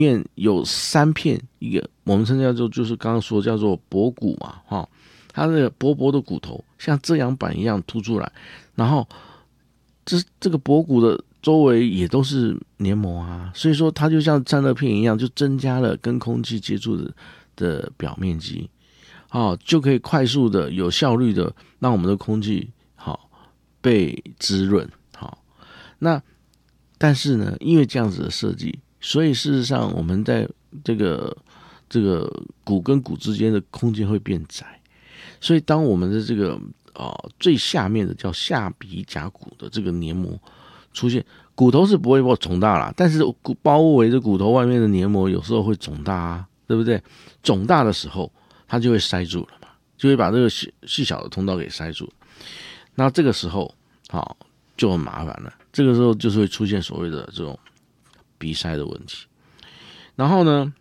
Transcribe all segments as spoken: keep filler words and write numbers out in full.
面有三片，一个我们称叫做就是刚刚说叫做薄骨嘛，哈，它那个薄薄的骨头像遮阳板一样凸出来，然后这这个薄骨的周围也都是黏膜啊，所以说它就像散热片一样，就增加了跟空气接触的的表面积，好，就可以快速的、有效率的让我们的空气好被滋润，好，那但是呢，因为这样子的设计。所以事实上，我们在这个这个骨跟骨之间的空间会变窄，所以当我们的这个啊、呃、最下面的叫下鼻甲骨的这个黏膜出现，骨头是不会肿大啦，但是包围着骨头外面的黏膜有时候会肿大啊，对不对？肿大的时候，它就会塞住了嘛，就会把这个细细小的通道给塞住。那这个时候，好、哦、就很麻烦了。这个时候就是会出现所谓的这种。鼻塞的问题，然后呢，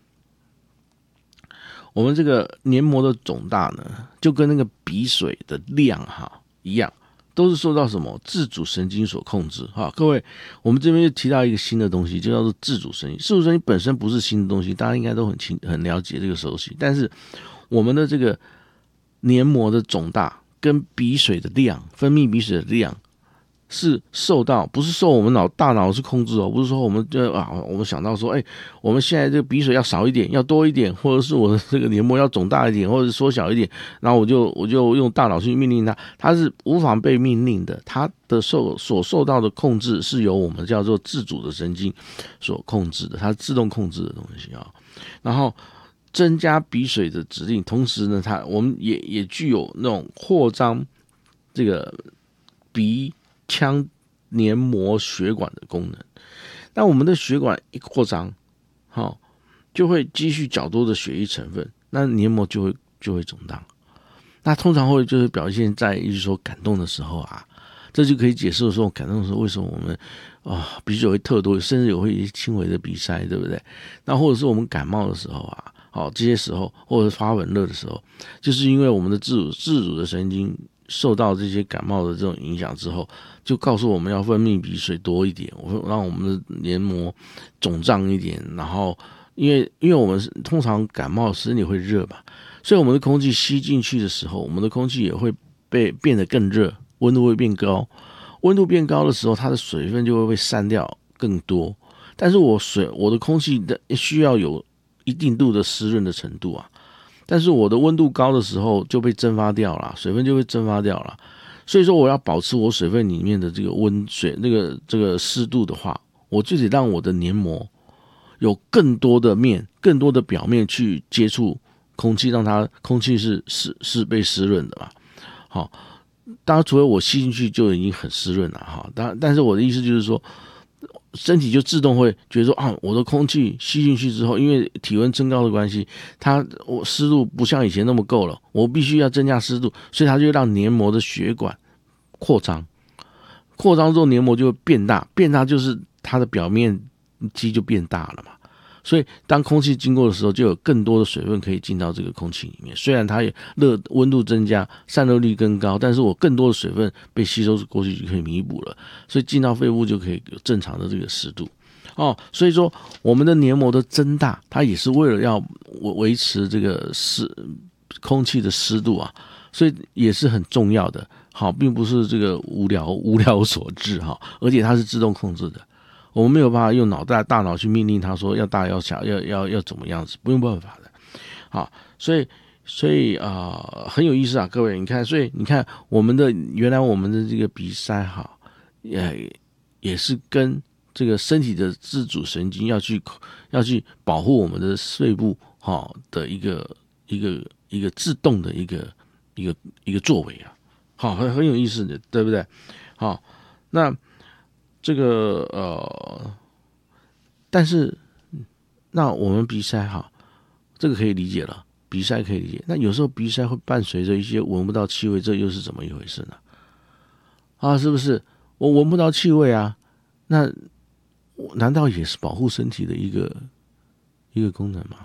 我们这个黏膜的肿大呢，就跟那个鼻水的量哈一样，都是受到什么自主神经所控制哈。各位，我们这边就提到一个新的东西，就叫做自主神经。自主神经本身不是新的东西，大家应该都很清很了解这个熟悉，但是我们的这个黏膜的肿大跟鼻水的量，分泌鼻水的量。是受到不是受我们脑大脑是控制哦，不是说我们就啊，我们想到说，哎，我们现在这个鼻水要少一点，要多一点，或者是我的这个黏膜要肿大一点，或者是缩小一点，然后我就我就用大脑去命令它，它是无法被命令的，它的受所受到的控制是由我们叫做自主的神经所控制的，它自动控制的东西啊。然后增加鼻水的指令，同时呢，它我们也也具有那种扩张这个鼻。腔黏膜血管的功能，那我们的血管一扩张，好、哦，就会积蓄较多的血液成分，那黏膜就会就会肿大。那通常会就是表现在就是说感动的时候啊，这就可以解释说感动的时候为什么我们啊、哦、鼻水会特多，甚至有会轻微的鼻塞，对不对？那或者是我们感冒的时候啊，好、哦、这些时候，或者发蚊热的时候，就是因为我们的自主自主的神经。受到这些感冒的这种影响之后，就告诉我们要分泌鼻水多一点，让我们的黏膜肿胀一点。然后，因为因为我们通常感冒身体会热嘛，所以我们的空气吸进去的时候，我们的空气也会被变得更热，温度会变高。温度变高的时候，它的水分就会被散掉更多。但是我水我的空气的需要有一定度的湿润的程度啊。但是我的温度高的时候就被蒸发掉了，水分就被蒸发掉了，所以说我要保持我水分里面的这个温水那个这个湿度的话，我就得让我的黏膜有更多的面、更多的表面去接触空气，让它空气是是是被湿润的嘛。好，当然除了我吸进去就已经很湿润了哈，当然但是我的意思就是说。身体就自动会觉得说啊，我的空气吸进去之后，因为体温升高的关系，它我湿度不像以前那么够了，我必须要增加湿度，所以它就让黏膜的血管扩张，扩张之后黏膜就会变大，变大就是它的表面积就变大了嘛。所以当空气经过的时候，就有更多的水分可以进到这个空气里面。虽然它也热温度增加，散热率更高，但是我更多的水分被吸收过去就可以弥补了，所以进到肺部就可以有正常的这个湿度。哦，所以说我们的黏膜的增大，它也是为了要维持这个湿空气的湿度啊，所以也是很重要的。好，并不是这个无聊无聊所致哈，而且它是自动控制的。我们没有办法用脑袋大脑去命令他说要大要小要要要怎么样子，不用办法的。好，所以所以啊、呃、很有意思啊，各位，你看，所以你看我们的原来我们的这个鼻塞哈，也也是跟这个身体的自主神经要去要去保护我们的肺部哈的一个一个一个自动的一个一个一个作为啊，好，很很有意思的，对不对？好，那。这个呃，但是那我们鼻塞哈，这个可以理解了，鼻塞可以理解。那有时候鼻塞会伴随着一些闻不到气味，这又是怎么一回事呢？啊，是不是我闻不到气味啊？那难道也是保护身体的一个一个功能吗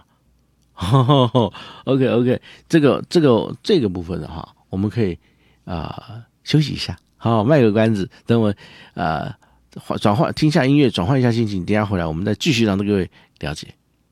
？OK OK， 这个这个这个部分的话，我们可以啊、呃、休息一下，好，卖个关子，等我啊。呃转换听下音乐，转换一下心情，等一下回来我们再继续让各位了解。